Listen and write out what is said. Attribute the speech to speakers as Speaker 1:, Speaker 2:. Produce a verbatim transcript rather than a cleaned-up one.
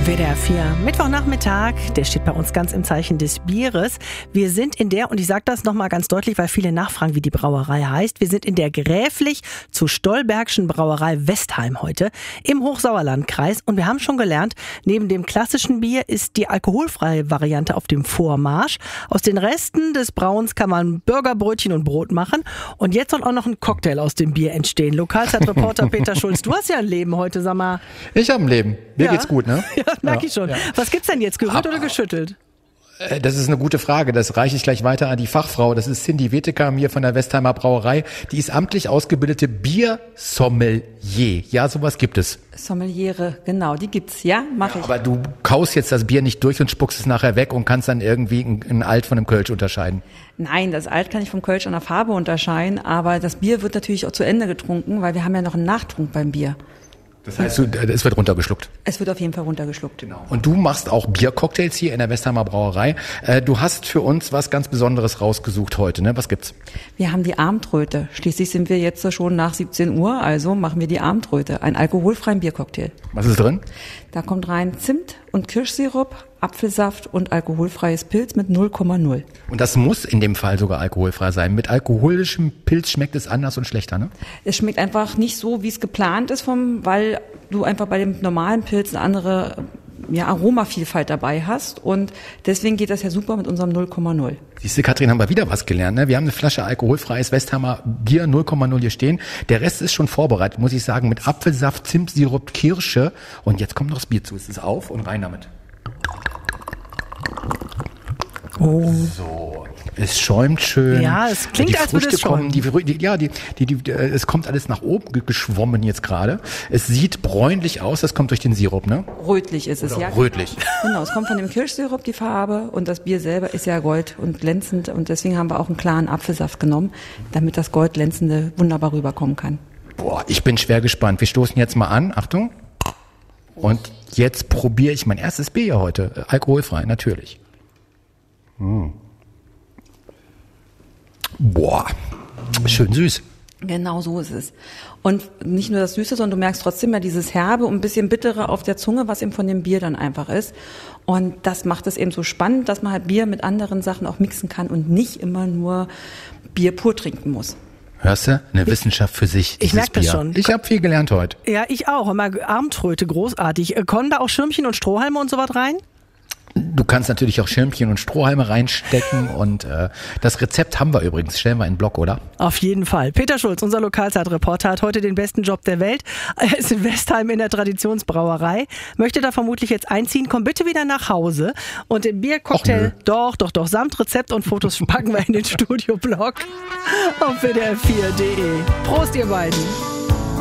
Speaker 1: W D R vier, Mittwochnachmittag, der steht bei uns ganz im Zeichen des Bieres. Wir sind in der, und ich sage das nochmal ganz deutlich, weil viele nachfragen, wie die Brauerei heißt, wir sind in der Gräflich zu Stolbergschen Brauerei Westheim heute im Hochsauerlandkreis. Und wir haben schon gelernt, neben dem klassischen Bier ist die alkoholfreie Variante auf dem Vormarsch. Aus den Resten des Brauens kann man Burgerbrötchen und Brot machen. Und jetzt soll auch noch ein Cocktail aus dem Bier entstehen. Lokalzeitreporter Peter Schulz, du hast ja ein Leben heute, sag mal.
Speaker 2: Ich habe ein Leben. Mir
Speaker 1: Ja.
Speaker 2: geht's gut, ne?
Speaker 1: Ja, merke ich schon.
Speaker 2: Ja.
Speaker 1: Was gibt's denn jetzt, gerührt oder geschüttelt?
Speaker 2: Das ist eine gute Frage. Das reiche ich gleich weiter an die Fachfrau. Das ist Cindy Weteker hier von der Westheimer Brauerei. Die ist amtlich ausgebildete Biersommelier. Ja, sowas gibt es.
Speaker 3: Sommeliere, genau, die gibt's, ja, mache ich.
Speaker 2: Aber du kaust jetzt das Bier nicht durch und spuckst es nachher weg und kannst dann irgendwie ein, ein Alt von einem Kölsch unterscheiden.
Speaker 3: Nein, das Alt kann ich vom Kölsch an der Farbe unterscheiden, aber das Bier wird natürlich auch zu Ende getrunken, weil wir haben ja noch einen Nachtrunk beim Bier.
Speaker 2: Das heißt, du, es wird runtergeschluckt.
Speaker 3: Es wird auf jeden Fall runtergeschluckt.
Speaker 2: Genau. Und du machst auch Biercocktails hier in der Westheimer Brauerei. Du hast für uns was ganz Besonderes rausgesucht heute, ne? Was gibt's?
Speaker 3: Wir haben die Abendröte. Schließlich sind wir jetzt schon nach siebzehn Uhr, also machen wir die Abendröte, einen alkoholfreien Biercocktail.
Speaker 2: Was ist drin?
Speaker 3: Da kommt rein Zimt und Kirschsirup, Apfelsaft und alkoholfreies Pilz mit null Komma null.
Speaker 2: Und das muss in dem Fall sogar alkoholfrei sein. Mit alkoholischem Pilz schmeckt es anders und schlechter, ne?
Speaker 3: Es schmeckt einfach nicht so, wie es geplant ist, vom, weil du einfach bei dem normalen Pilz eine andere ja, Aromavielfalt dabei hast. Und deswegen geht das ja super mit unserem null Komma null.
Speaker 2: Siehst du, Katrin, haben wir wieder was gelernt, ne? Wir haben eine Flasche alkoholfreies Westheimer Bier null Komma null hier stehen. Der Rest ist schon vorbereitet, muss ich sagen, mit Apfelsaft, Zimtsirup, Kirsche. Und jetzt kommt noch das Bier zu. Es ist auf und rein damit.
Speaker 1: Oh.
Speaker 2: So, es schäumt schön.
Speaker 1: Ja, es klingt,
Speaker 2: die
Speaker 1: als würde
Speaker 2: Früchte
Speaker 1: es
Speaker 2: kommen,
Speaker 1: schäumen.
Speaker 2: die, die, ja, die, die, die, es kommt alles nach oben geschwommen jetzt gerade. Es sieht bräunlich aus, das kommt durch den Sirup, ne?
Speaker 3: Rötlich ist es,
Speaker 2: Oder
Speaker 3: ja.
Speaker 2: rötlich.
Speaker 3: Genau, es kommt von dem Kirschsirup, die Farbe, und das Bier selber ist ja gold und glänzend, und deswegen haben wir auch einen klaren Apfelsaft genommen, damit das Goldglänzende wunderbar rüberkommen kann.
Speaker 2: Boah, ich bin schwer gespannt. Wir stoßen jetzt mal an. Achtung. Und jetzt probiere ich mein erstes Bier hier heute. Alkoholfrei, natürlich. Hm. Boah, schön süß.
Speaker 3: Genau so ist es. Und nicht nur das Süße, sondern du merkst trotzdem ja dieses Herbe und ein bisschen Bittere auf der Zunge, was eben von dem Bier dann einfach ist. Und das macht es eben so spannend, dass man halt Bier mit anderen Sachen auch mixen kann und nicht immer nur Bier pur trinken muss.
Speaker 2: Hörst du? Eine Wissenschaft für sich.
Speaker 1: Ich merke das
Speaker 2: Bier.
Speaker 1: schon.
Speaker 2: Ich habe viel gelernt heute.
Speaker 1: Ja, ich auch. Immer Abendröte, großartig. Äh, Kommen da auch Schirmchen und Strohhalme und sowas rein?
Speaker 2: Du kannst natürlich auch Schirmchen und Strohhalme reinstecken und äh, das Rezept haben wir übrigens. Stellen wir in den Blog, oder?
Speaker 1: Auf jeden Fall. Peter Schulz, unser Lokalzeitreporter, hat heute den besten Job der Welt. Er ist in Westheim in der Traditionsbrauerei. Möchte da vermutlich jetzt einziehen. Komm bitte wieder nach Hause. Und den Biercocktail, doch, doch, doch, samt Rezept und Fotos packen wir in den Studioblog auf w d r vier punkt d e. Prost, ihr beiden.